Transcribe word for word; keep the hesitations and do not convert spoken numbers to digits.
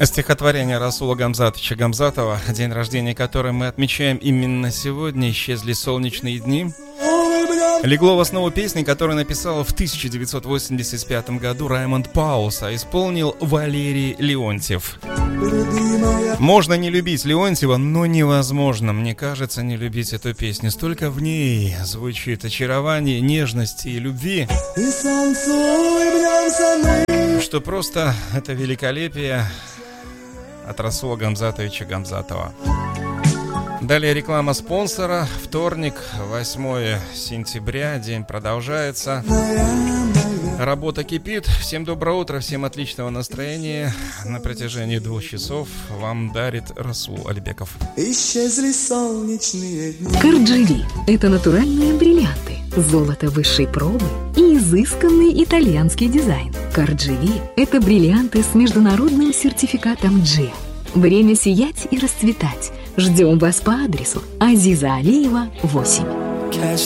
Стихотворение Расула Гамзатовича Гамзатова, день рождения которого мы отмечаем именно сегодня. Исчезли солнечные дни. Легло в основу песни, которую написал в тысяча девятьсот восемьдесят пятом году Раймонд Паулс, а исполнил Валерий Леонтьев. Можно не любить Леонтьева, но невозможно, мне кажется, не любить эту песню. Столько в ней звучит очарование, нежности и любви, что просто это великолепие от Расула Гамзатовича Гамзатова. Далее реклама спонсора. Вторник, восьмое сентября. День продолжается. Работа кипит. Всем доброе утро, всем отличного настроения. На протяжении двух часов вам дарит Расул Альбеков. Исчезли солнечные дни. Кардживи – это натуральные бриллианты, золото высшей пробы и изысканный итальянский дизайн. Кардживи – это бриллианты с международным сертификатом джи. Время сиять и расцветать. Ждем вас по адресу Азиза Алиева, восемь.